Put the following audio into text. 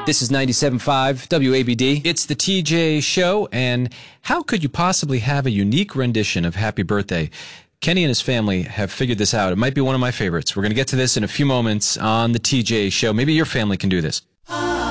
This is 97.5 WABD. It's the TJ Show, and how could you possibly have a unique rendition of Happy Birthday? Kenny and his family have figured this out. It might be one of my favorites. We're going to get to this in a few moments on the TJ Show. Maybe your family can do this.